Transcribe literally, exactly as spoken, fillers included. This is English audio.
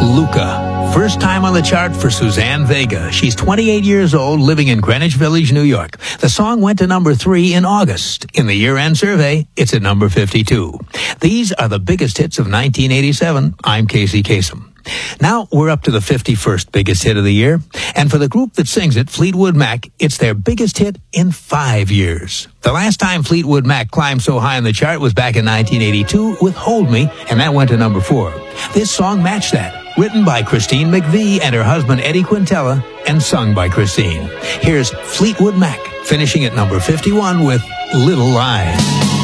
Luca. First time on the chart for Suzanne Vega. She's twenty-eight years old, living in Greenwich Village, New York. The song went to number three in August. In the year-end survey, it's at number fifty-two. These are the biggest hits of nineteen eighty-seven. I'm Casey Kasem. Now we're up to the fifty-first biggest hit of the year. And for the group that sings it, Fleetwood Mac, it's their biggest hit in five years. The last time Fleetwood Mac climbed so high on the chart was back in nineteen eighty-two with Hold Me, and that went to number four. This song matched that. Written by Christine McVie and her husband Eddie Quintella, and sung by Christine. Here's Fleetwood Mac, finishing at number fifty-one with Little Lies.